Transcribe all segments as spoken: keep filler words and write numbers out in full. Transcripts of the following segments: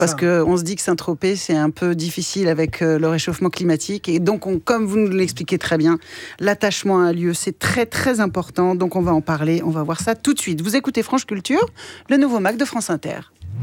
Parce qu'on se dit que Saint-Tropez, c'est un peu difficile avec le réchauffement climatique. Et donc, on, comme vous nous l'expliquez très bien, l'attachement à un lieu, c'est très, très important. Donc, on va en parler. On va voir ça tout de suite. Vous écoutez France Culture, le nouveau Mac de France Inter.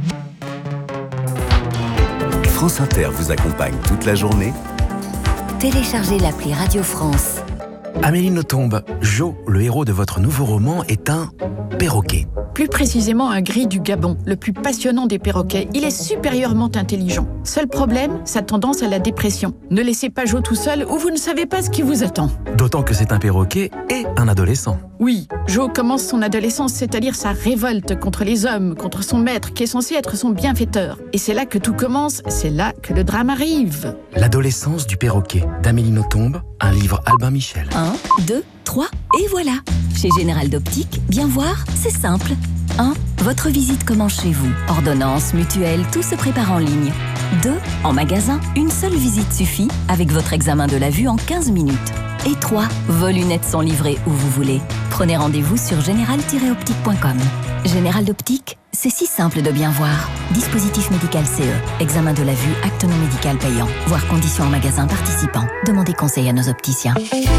France Inter vous accompagne toute la journée. Téléchargez l'appli Radio France. Amélie Nothomb, Jo, le héros de votre nouveau roman, est un perroquet. Plus précisément un gris du Gabon, le plus passionnant des perroquets. Il est supérieurement intelligent. Seul problème, sa tendance à la dépression. Ne laissez pas Jo tout seul ou vous ne savez pas ce qui vous attend. D'autant que c'est un perroquet et un adolescent. Oui, Jo commence son adolescence, c'est-à-dire sa révolte contre les hommes, contre son maître qui est censé être son bienfaiteur. Et c'est là que tout commence, c'est là que le drame arrive. L'adolescence du perroquet, d'Amélie Nothomb, un livre Albin Michel. un, deux, trois, et voilà. Chez Général d'Optique, bien voir, c'est simple. un. Votre visite commence chez vous. Ordonnance, mutuelle, tout se prépare en ligne. deux. En magasin, une seule visite suffit avec votre examen de la vue en quinze minutes. Et trois. Vos lunettes sont livrées où vous voulez. Prenez rendez-vous sur général tiret optique point com. Général d'Optique, c'est si simple de bien voir. Dispositif médical C E. Examen de la vue, acte non médical payant. Voir conditions en magasin participant. Demandez conseil à nos opticiens.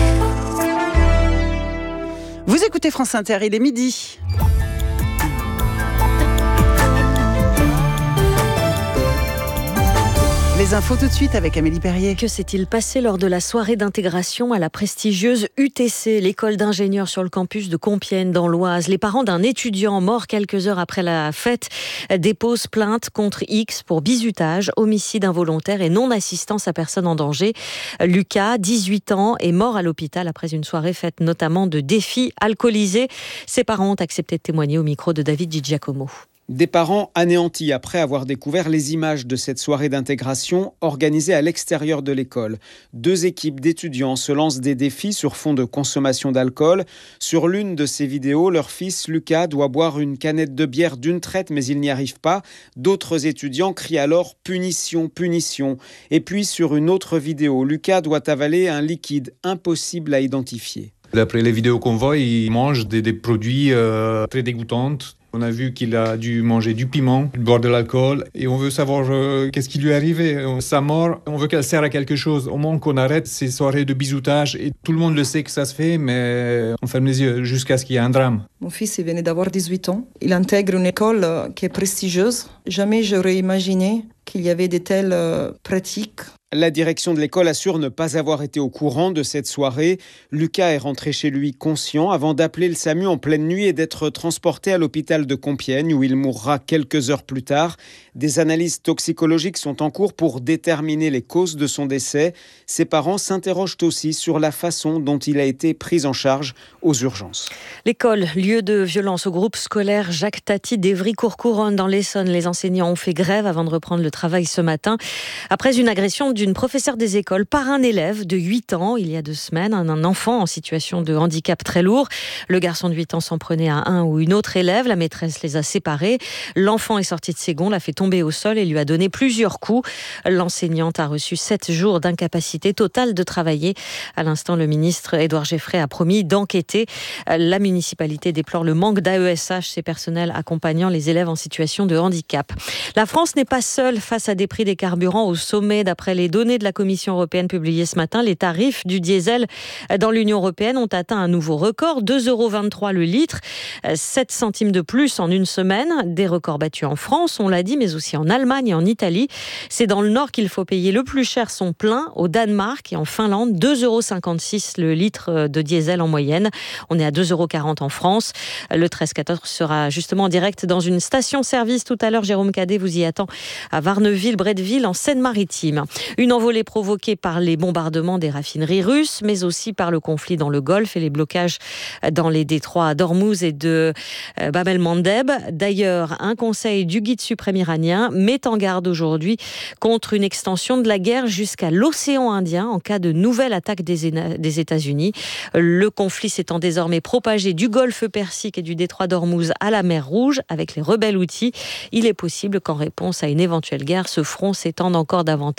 Vous écoutez France Inter, il est midi. Les infos tout de suite avec Amélie Perrier. Que s'est-il passé lors de la soirée d'intégration à la prestigieuse U T C, l'école d'ingénieurs sur le campus de Compiègne dans l'Oise? Les parents d'un étudiant mort quelques heures après la fête déposent plainte contre X pour bizutage, homicide involontaire et non-assistance à personne en danger. Lucas, dix-huit ans, est mort à l'hôpital après une soirée faite notamment de défis alcoolisés. Ses parents ont accepté de témoigner au micro de David Di Giacomo. Des parents anéantis après avoir découvert les images de cette soirée d'intégration organisée à l'extérieur de l'école. Deux équipes d'étudiants se lancent des défis sur fond de consommation d'alcool. Sur l'une de ces vidéos, leur fils Lucas doit boire une canette de bière d'une traite, mais il n'y arrive pas. D'autres étudiants crient alors « punition, punition ». Et puis sur une autre vidéo, Lucas doit avaler un liquide impossible à identifier. D'après les vidéos qu'on voit, il mange des, des produits euh, très dégoûtants. On a vu qu'il a dû manger du piment, boire de l'alcool, et on veut savoir euh, qu'est-ce qui lui est arrivé. Sa mort, on veut qu'elle serve à quelque chose. Au moins qu'on arrête ces soirées de bisoutage, et tout le monde le sait que ça se fait, mais on ferme les yeux jusqu'à ce qu'il y ait un drame. Mon fils, il venait d'avoir dix-huit ans. Il intègre une école qui est prestigieuse. Jamais j'aurais imaginé qu'il y avait de telles euh, pratiques. La direction de l'école assure ne pas avoir été au courant de cette soirée. Lucas est rentré chez lui conscient avant d'appeler le SAMU en pleine nuit et d'être transporté à l'hôpital de Compiègne où il mourra quelques heures plus tard. Des analyses toxicologiques sont en cours pour déterminer les causes de son décès. Ses parents s'interrogent aussi sur la façon dont il a été pris en charge aux urgences. L'école, lieu de violence au groupe scolaire Jacques Tati d'Évry-Courcouronnes dans l'Essonne. Les enseignants ont fait grève avant de reprendre le travail ce matin. Après une agression d'une professeure des écoles par un élève de huit ans, il y a deux semaines, un enfant en situation de handicap très lourd. Le garçon de huit ans s'en prenait à un ou une autre élève. La maîtresse les a séparés. L'enfant est sorti de ses gonds, l'a fait tomber au sol et lui a donné plusieurs coups. L'enseignante a reçu sept jours d'incapacité totale de travailler. À l'instant, le ministre Édouard Geffray a promis d'enquêter. La municipalité déplore le manque d'A E S H, ses personnels accompagnant les élèves en situation de handicap. La France n'est pas seule face à des prix des carburants au sommet. D'après les données de la Commission européenne publiées ce matin, les tarifs du diesel dans l'Union européenne ont atteint un nouveau record, deux euros vingt-trois le litre, sept centimes de plus en une semaine. Des records battus en France, on l'a dit, mais aussi en Allemagne et en Italie. C'est dans le Nord qu'il faut payer le plus cher son plein, au Danemark et en Finlande, deux euros cinquante-six le litre de diesel en moyenne. On est à deux euros quarante en France. Le treize quatorze sera justement en direct dans une station-service tout à l'heure. Jérôme Cadet vous y attend à Varneville-Bretteville en Seine-Maritime. Une envolée provoquée par les bombardements des raffineries russes, mais aussi par le conflit dans le Golfe et les blocages dans les détroits d'Ormuz et de Bab el-Mandeb. D'ailleurs, un conseil du guide suprême iranien met en garde aujourd'hui contre une extension de la guerre jusqu'à l'océan Indien en cas de nouvelle attaque des, des États-Unis. Le conflit s'étant désormais propagé du Golfe Persique et du détroit d'Ormuz à la mer Rouge avec les rebelles houthis. Il est possible qu'en réponse à une éventuelle guerre, ce front s'étende encore davantage jusqu'à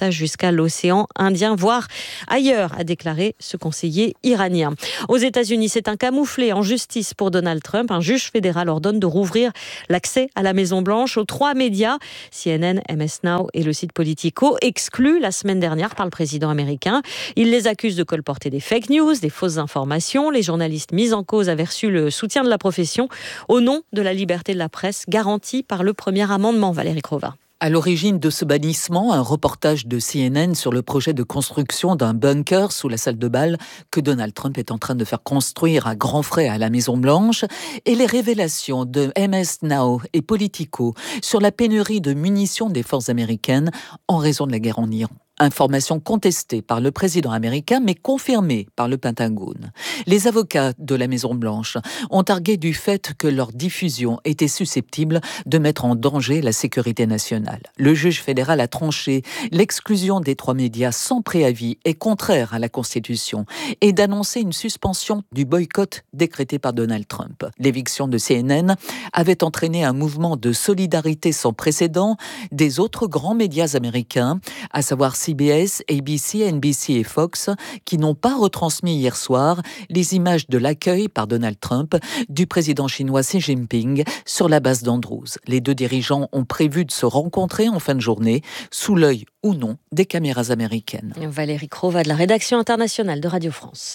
jusqu'à l'océan Indien, voire ailleurs, a déclaré ce conseiller iranien. Aux États-Unis, c'est un camouflet en justice pour Donald Trump. Un juge fédéral ordonne de rouvrir l'accès à la Maison-Blanche aux trois médias, C N N, M S Now et le site Politico, exclus la semaine dernière par le président américain. Il les accuse de colporter des fake news, des fausses informations. Les journalistes mis en cause avaient reçu le soutien de la profession au nom de la liberté de la presse garantie par le premier amendement. Valérie Crova. À l'origine de ce bannissement, un reportage de C N N sur le projet de construction d'un bunker sous la salle de bal que Donald Trump est en train de faire construire à grands frais à la Maison-Blanche, et les révélations de M S Now et Politico sur la pénurie de munitions des forces américaines en raison de la guerre en Iran. Information contestée par le président américain, mais confirmée par le Pentagone. Les avocats de la Maison-Blanche ont argué du fait que leur diffusion était susceptible de mettre en danger la sécurité nationale. Le juge fédéral a tranché. L'exclusion des trois médias sans préavis est contraire à la Constitution et d'annoncer une suspension du boycott décrété par Donald Trump. L'éviction de C N N avait entraîné un mouvement de solidarité sans précédent des autres grands médias américains, à savoir C B S, A B C, N B C et Fox, qui n'ont pas retransmis hier soir les images de l'accueil par Donald Trump du président chinois Xi Jinping sur la base d'Andrews. Les deux dirigeants ont prévu de se rencontrer en fin de journée, sous l'œil ou non des caméras américaines. Valérie Crova de la rédaction internationale de Radio France.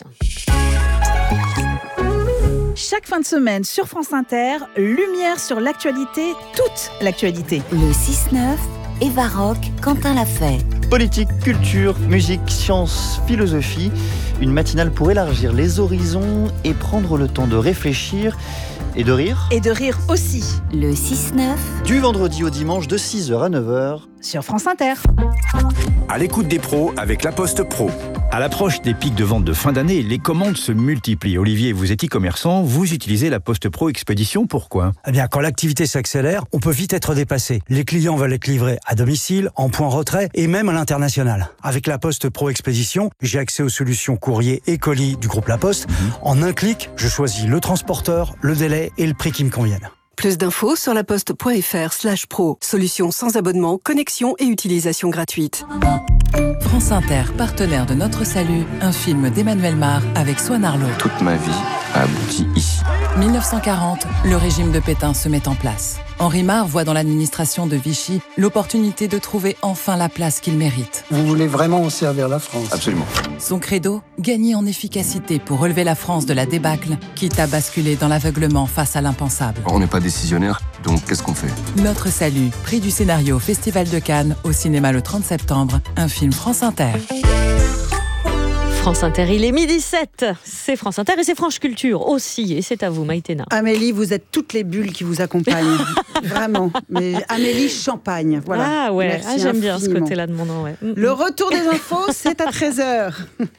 Chaque fin de semaine sur France Inter, lumière sur l'actualité, toute l'actualité. Le six neuf, Eva Rock, Quentin Lafay. Politique, culture, musique, science, philosophie. Une matinale pour élargir les horizons et prendre le temps de réfléchir et de rire. Et de rire aussi. Le six neuf. Du vendredi au dimanche de six heures à neuf heures. Sur France Inter. À l'écoute des pros avec La Poste Pro. À l'approche des pics de vente de fin d'année, les commandes se multiplient. Olivier, vous êtes e-commerçant, vous utilisez la Poste Pro Expédition, pourquoi ? Eh bien, quand l'activité s'accélère, on peut vite être dépassé. Les clients veulent être livrés à domicile, en point retrait et même à l'international. Avec la Poste Pro Expédition, j'ai accès aux solutions courrier et colis du groupe La Poste. Mmh. En un clic, je choisis le transporteur, le délai et le prix qui me conviennent. Plus d'infos sur laposte.fr slash pro. Solution sans abonnement, connexion et utilisation gratuite. France Inter, partenaire de Notre Salut, un film d'Emmanuel Mar avec Swan Arlo. Toute ma vie a abouti ici. dix-neuf cent quarante, le régime de Pétain se met en place. Henri Mar voit dans l'administration de Vichy l'opportunité de trouver enfin la place qu'il mérite. Vous voulez vraiment servir la France ? Absolument. Son credo, gagner en efficacité pour relever la France de la débâcle, quitte à basculer dans l'aveuglement face à l'impensable. On n'est pas décisionnaire, donc qu'est-ce qu'on fait ? Notre Salut, prix du scénario au Festival de Cannes, au cinéma le trente septembre, un film France Inter. France Inter, il est midi sept. C'est France Inter et c'est France Culture aussi. Et c'est à vous, Maïtena. Amélie, vous êtes toutes les bulles qui vous accompagnent. Vraiment. Mais Amélie Champagne. Voilà. Ah ouais, Merci ah, j'aime bien ce infiniment. côté-là de mon nom. Ouais. Le retour des infos, c'est à treize heures.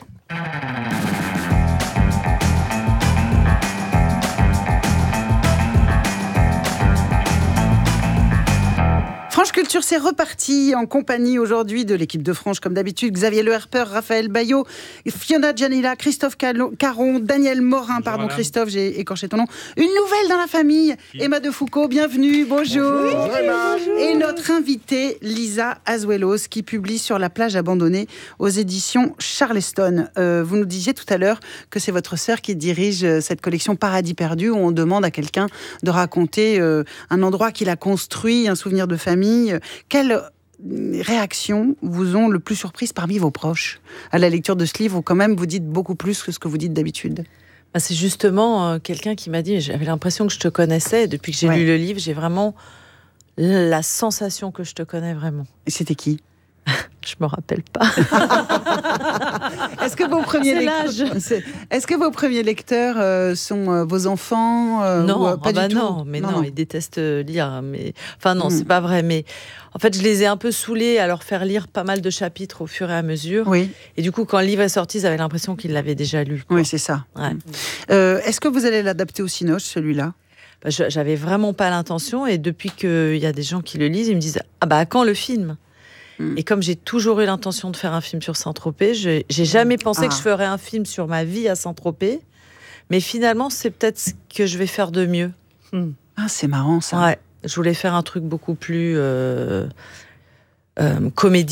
Franche Culture, c'est reparti en compagnie aujourd'hui de l'équipe de Franche, comme d'habitude. Xavier Le Herper, Raphaël Bayot, Fiona Gianilla, Christophe Caron, Daniel Morin, pardon bonjour, Christophe, j'ai écorché ton nom. Une nouvelle dans la famille, Emma de Foucault, bienvenue, bonjour. Bonjour. bonjour. Et notre invitée, Lisa Azuelos, qui publie Sur la plage abandonnée aux éditions Charleston. Euh, vous nous disiez tout à l'heure que c'est votre sœur qui dirige cette collection Paradis perdu, où on demande à quelqu'un de raconter euh, un endroit qu'il a construit, un souvenir de famille. Quelles réactions vous ont le plus surprise parmi vos proches à la lecture de ce livre, où quand même vous dites beaucoup plus que ce que vous dites d'habitude? Bah, c'est justement euh, quelqu'un qui m'a dit, j'avais l'impression que je te connaissais, et depuis que j'ai ouais. lu le livre, j'ai vraiment la sensation que je te connais vraiment. Et c'était qui? Je me rappelle pas. Est-ce que vos premiers lecteurs, est-ce que vos premiers lecteurs euh, sont euh, vos enfants euh, Non, ou, euh, pas oh bah du non, tout. mais non, non, non, ils détestent lire. Mais enfin non, Mm. c'est pas vrai. Mais en fait, je les ai un peu saoulés à leur faire lire pas mal de chapitres au fur et à mesure. Oui. Et du coup, quand le livre est sorti, ils avaient l'impression qu'ils l'avaient déjà lu. Quoi. Oui, c'est ça. Ouais. Euh, est-ce que vous allez l'adapter au Cinoche, celui-là? Bah, je, j'avais vraiment pas l'intention. Et depuis qu'il y a des gens qui le lisent, ils me disent ah bah à quand le film? Et comme j'ai toujours eu l'intention de faire un film sur Saint-Tropez, je j'ai jamais pensé ah. que je ferais un film sur ma vie à Saint-Tropez. Mais finalement, c'est peut-être ce que je vais faire de mieux. Hmm. Ah, c'est marrant, ça. Ouais, je voulais faire un truc beaucoup plus euh, euh, comédie.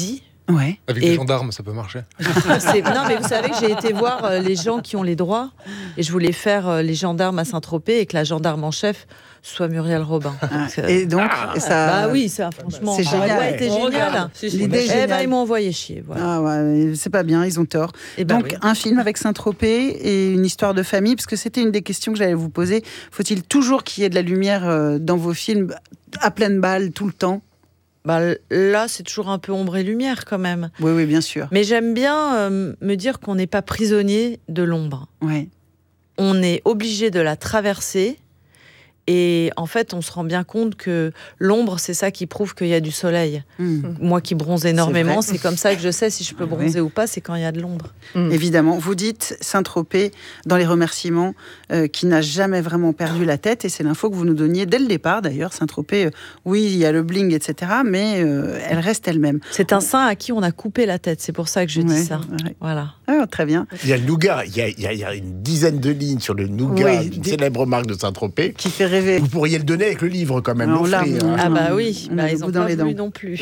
Ouais. Avec Et- des gendarmes, ça peut marcher. C'est- Non, mais vous savez que j'ai été voir euh, les gens qui ont les droits et je voulais faire euh, les gendarmes à Saint-Tropez et que la gendarme en chef soit Muriel Robin. Donc, euh, Et donc, ah, ça. bah oui, ça, franchement, C'est ça aurait génial. pas été On génial. regarde. Si, si. L'idée est Eh géniale. ben, ils m'ont envoyé chier. Voilà. Ah ouais, c'est pas bien, ils ont tort. Eh ben Donc, oui. un film avec Saint-Tropez et une histoire de famille, parce que c'était une des questions que j'allais vous poser. Faut-il toujours qu'il y ait de la lumière euh, dans vos films à pleine balle tout le temps? Bah, là, c'est toujours un peu ombre et lumière quand même. Oui, oui, bien sûr. Mais j'aime bien euh, me dire qu'on n'est pas prisonnier de l'ombre. Ouais. On est obligé de la traverser. Et en fait, on se rend bien compte que l'ombre, c'est ça qui prouve qu'il y a du soleil. Mmh. Moi qui bronze énormément, C'est c'est vrai. comme ça que je sais si je peux Ah bronzer oui. ou pas, c'est quand il y a de l'ombre. Évidemment, vous dites Saint-Tropez dans les remerciements euh, qui n'a jamais vraiment perdu la tête, et c'est l'info que vous nous donniez dès le départ d'ailleurs. Saint-Tropez, euh, oui, il y a le bling, et cetera, mais euh, elle reste elle-même. C'est un saint à qui on a coupé la tête, c'est pour ça que je dis Ouais, ça. ouais. Voilà. Ah, très bien. Il y a le nougat, il y a, il y a- il y a une dizaine de lignes sur le nougat, Oui, d'une des- célèbre marque de Saint-Tropez. Qui fait rêver. Vous pourriez le donner avec le livre quand même, Alors là, l'offrir. on- hein. Ah bah oui, on a bah, le ils goût n'ont dans pas les voulu dents. non plus.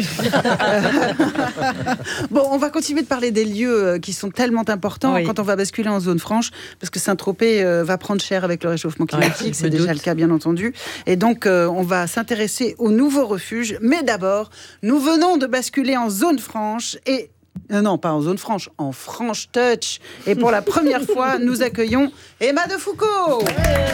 Bon, on va continuer de parler des lieux euh, qui sont tellement importants Oui. quand on va basculer en zone franche, parce que Saint-Tropez euh, va prendre cher avec le réchauffement climatique, Ouais, je c'est me déjà doute. le cas bien entendu. Et donc, euh, on va s'intéresser aux nouveaux refuges. Mais d'abord, nous venons de basculer en zone franche et... Euh, non, pas en zone franche, en Franche Touch. Et pour la première fois, nous accueillons Emma de Foucault.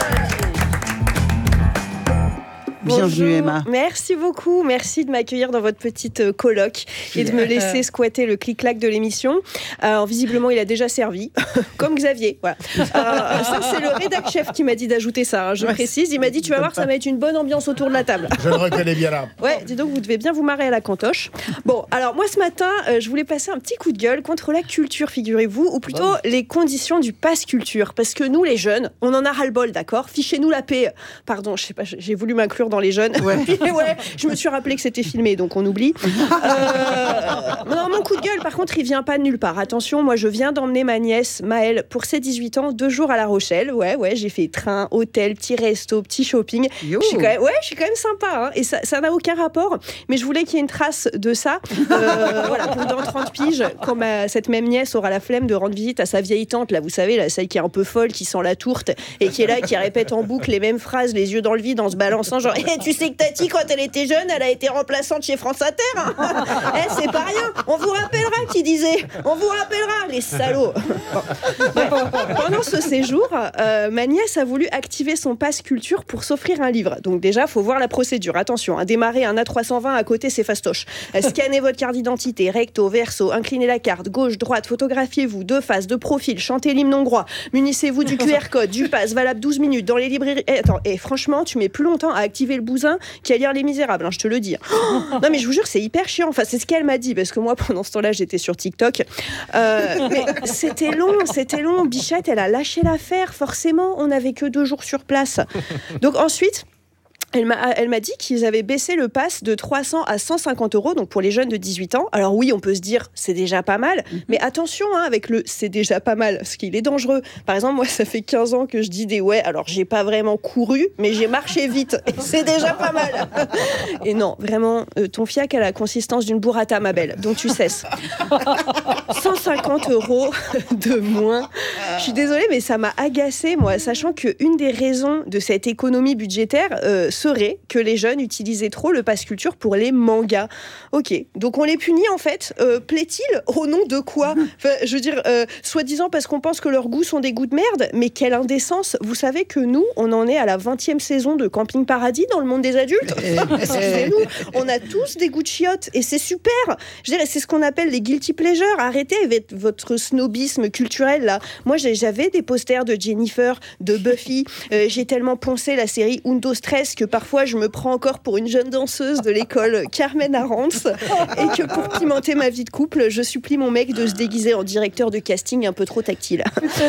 Bienvenue Bonjour. Emma. Merci beaucoup, merci de m'accueillir dans votre petite euh, coloc et de me laisser squatter le clic-clac de l'émission. Alors visiblement il a déjà servi, comme Xavier. Voilà. Euh, ça c'est le rédac chef qui m'a dit d'ajouter ça, hein, je précise. Il m'a dit tu vas voir ça va être une bonne ambiance autour de la table. Je le reconnais bien là. Ouais, dis donc vous devez bien vous marrer à la cantoche. Bon, alors moi ce matin euh, je voulais passer un petit coup de gueule contre la culture, figurez-vous, ou plutôt les conditions du pass culture. Parce que nous les jeunes, on en a ras-le-bol, d'accord? Fichez-nous la paix. Pardon, je sais pas, j'ai voulu m'inclure dans les jeunes. Ouais. Ouais, je me suis rappelé que c'était filmé, donc on oublie. Euh, non, mon coup de gueule, par contre, il vient pas de nulle part. Attention, moi, je viens d'emmener ma nièce, Maëlle, pour ses dix-huit ans, deux jours à La Rochelle. Ouais, ouais, j'ai fait train, hôtel, petit resto, petit shopping. Yo. Je suis quand même, ouais, je suis quand même sympa, hein, et ça, ça n'a aucun rapport. Mais je voulais qu'il y ait une trace de ça. Euh, voilà, pour dans trente piges, quand ma, cette même nièce aura la flemme de rendre visite à sa vieille tante, là, vous savez, là, celle qui est un peu folle, qui sent la tourte, et qui est là, qui répète en boucle les mêmes phrases, les yeux dans le vide, en se balançant, genre, hey, tu sais que Tati, quand elle était jeune, elle a été remplaçante chez France Inter. Hein. Eh, c'est pas rien. On vous rappellera qui disait. On vous rappellera, les salauds. Bon. Ouais. Pendant ce séjour, euh, ma nièce a voulu activer son pass culture pour s'offrir un livre. Donc déjà, faut voir la procédure. Attention, hein, démarrer un A trois cent vingt à côté, c'est fastoche. Euh, scannez votre carte d'identité, recto, verso, inclinez la carte, gauche, droite, photographiez-vous, deux faces, de profil, chantez l'hymne hongrois, munissez-vous du Q R code, du pass, valable douze minutes, dans les librairies. Eh, attends, et franchement, tu mets plus longtemps à activer le bousin qu'à lire Les Misérables, hein, je te le dis. Non, mais je vous jure, c'est hyper chiant. Enfin, c'est ce qu'elle m'a dit, parce que moi, pendant ce temps-là, j'étais sur TikTok. Euh, mais c'était long, c'était long. Bichette, elle a lâché l'affaire, forcément. On n'avait que deux jours sur place. Donc ensuite... Elle m'a, elle m'a dit qu'ils avaient baissé le pass de trois cents à cent cinquante euros, donc pour les jeunes de dix-huit ans. Alors oui, on peut se dire, c'est déjà pas mal, mm-hmm. mais attention hein, avec le c'est déjà pas mal, parce qu'il est dangereux. Par exemple, moi, ça fait quinze ans que je dis des ouais, alors j'ai pas vraiment couru, mais j'ai marché vite, et c'est déjà pas mal. Et non, vraiment, euh, ton fiac a la consistance d'une burrata, ma belle, donc tu cesses. cent cinquante euros de moins. Je suis désolée, mais ça m'a agacée, moi, sachant qu'une des raisons de cette économie budgétaire, euh, serait que les jeunes utilisaient trop le pass culture pour les mangas. Ok, donc on les punit en fait. Euh, plaît-il au nom de quoi? Enfin, je veux dire, euh, soi-disant parce qu'on pense que leurs goûts sont des goûts de merde, mais quelle indécence. Vous savez que nous, on en est à la vingtième saison de Camping Paradis dans le monde des adultes. Excusez-nous, on a tous des goûts de chiottes et c'est super. Je veux dire, c'est ce qu'on appelle les guilty pleasures. Arrêtez avec votre snobisme culturel là. Moi, j'avais des posters de Jennifer, de Buffy. Euh, j'ai tellement poncé la série Undo Stress que parfois je me prends encore pour une jeune danseuse de l'école Carmen Arantz et que pour pimenter ma vie de couple, je supplie mon mec de se déguiser en directeur de casting un peu trop tactile.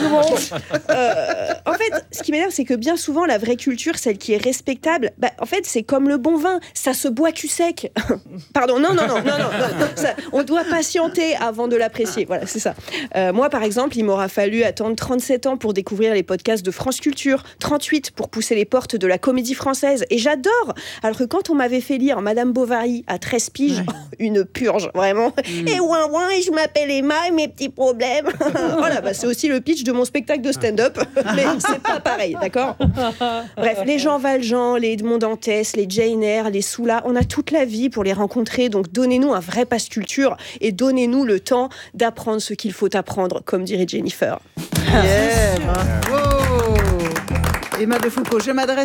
euh, en fait, ce qui m'énerve, c'est que bien souvent, la vraie culture, celle qui est respectable, bah, en fait, c'est comme le bon vin, ça se boit cul sec. Pardon, non, non, non, non, non, non ça, on doit patienter avant de l'apprécier. Voilà, c'est ça. Euh, moi, par exemple, il m'aura fallu attendre attendre trente-sept ans pour découvrir les podcasts de France Culture, trente-huit pour pousser les portes de la comédie française. Et j'adore. Alors que quand on m'avait fait lire Madame Bovary à treize piges, ouais. une purge, vraiment. Mmh. Et ouin ouin, et je m'appelle Emma et mes petits problèmes. Voilà, bah c'est aussi le pitch de mon spectacle de stand-up, mais c'est pas pareil, d'accord ? Bref, les Jean Valjean, les Edmond Dantès, les Jane Eyre, les Soula, on a toute la vie pour les rencontrer, donc donnez-nous un vrai passe culture et donnez-nous le temps d'apprendre ce qu'il faut apprendre, comme dirait Jennifer. Yeah, bravo. Emma de Foucauld, je m'adresse